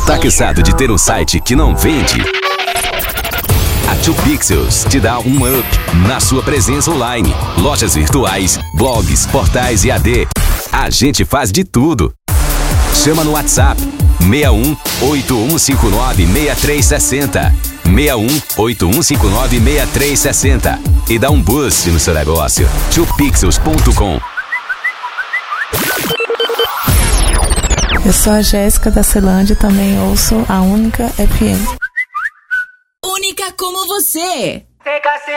Tá cansado de ter um site que não vende? A 2Pixels te dá um up na sua presença online. Lojas virtuais, blogs, portais e AD. A gente faz de tudo. Chama no WhatsApp 61 8159 6360. 61 8159 6360 e dá um boost no seu negócio. 2Pixels.com. Eu sou a Jéssica da Celândia e também ouço a Única FM. Única como você.